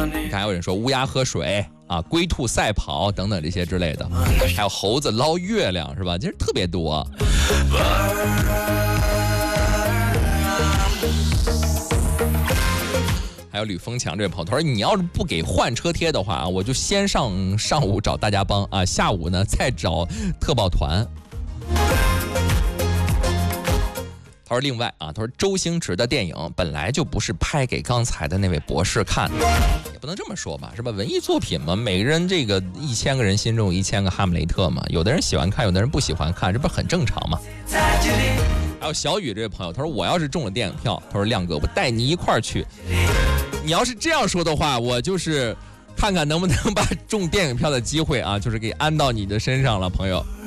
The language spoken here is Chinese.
你看还有人说乌鸦喝水啊，龟兔赛跑等等这些之类的，还有猴子捞月亮是吧？其实特别多。还有吕峰强这位朋友，他说你要是不给换车贴的话，我就先上午找大家帮啊，下午呢再找特保团。他说另外啊，他说周星驰的电影本来就不是拍给刚才的那位博士看的，也不能这么说吧，是吧？文艺作品嘛，每个人这个1000个人心中有1000个哈姆雷特嘛，有的人喜欢看，有的人不喜欢看，这不是很正常吗？还有小雨这位朋友，他说我要是中了电影票，他说亮哥我带你一块儿去。你要是这样说的话，我就是看看能不能把中电影票的机会啊，就是给安到你的身上了，朋友。